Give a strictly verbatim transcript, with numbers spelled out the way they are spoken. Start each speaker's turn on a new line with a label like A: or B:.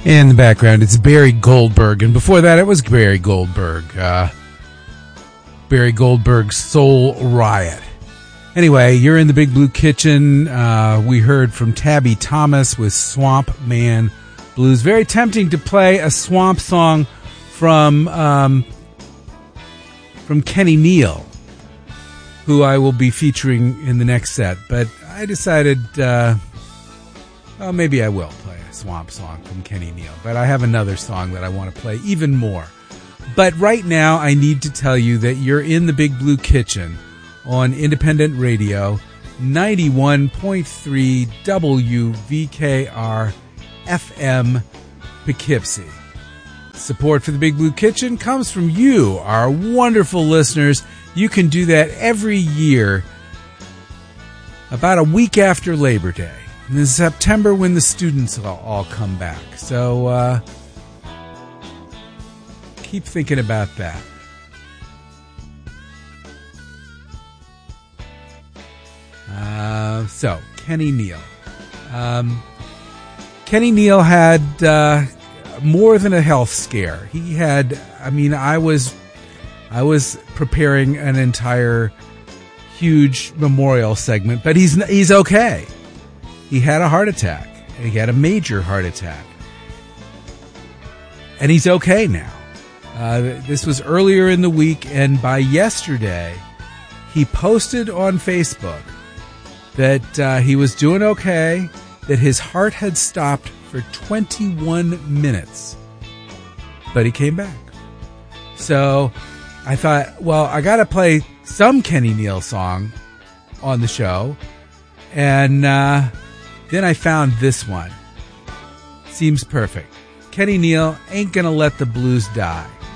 A: In the background, it's Barry Goldberg, and before that, it was Barry Goldberg. Uh, Barry Goldberg's Soul Riot. Anyway, you're in the Big Blue Kitchen. Uh, we heard from Tabby Thomas with Swamp Man Blues. Very tempting to play a swamp song from um, from Kenny Neal, who I will be featuring in the next set. But I decided, uh, well, maybe I will play a swamp song from Kenny Neal. But I have another song that I want to play even more. But right now, I need to tell you that you're in the Big Blue Kitchen on Independent Radio, ninety-one point three W V K R F M Poughkeepsie. Support for the Big Blue Kitchen comes from you, our wonderful listeners. You can do that every year about a week after Labor Day. And in September when the students all, all come back. So uh, keep thinking about that. Uh, so, Kenny Neal. Um, Kenny Neal had uh, more than a health scare. He had, I mean, I was, I was preparing an entire huge memorial segment, but he's he's okay. He had a heart attack. He had a major heart attack, and he's okay now. Uh, this was earlier in the week, and by yesterday, he posted on Facebook that uh, he was doing okay, that his heart had stopped for twenty-one minutes, but he came back. So I thought, well, I got to play some Kenny Neal song on the show, and uh, then I found this one. Seems perfect. Kenny Neal, Ain't Gonna Let the Blues Die.